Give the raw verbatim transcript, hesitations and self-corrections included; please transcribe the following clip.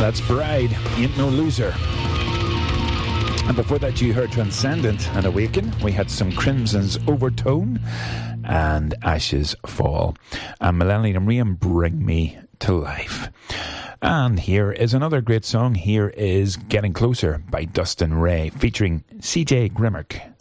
That's Bride, Ain't No Loser. And before that you heard Transcendent and Awaken. We had some Crimson's Overtone and Ashes Fall. And Millennium Reign, Bring Me to Life. And here is another great song. Here is Getting Closer by Dustin Ray featuring C J Grimmick.